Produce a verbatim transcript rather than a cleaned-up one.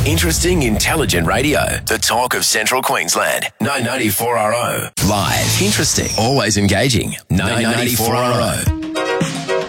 Interesting, intelligent radio. The talk of Central Queensland. nine ninety-four R O. Live. Interesting. Always engaging. nine ninety-four R O.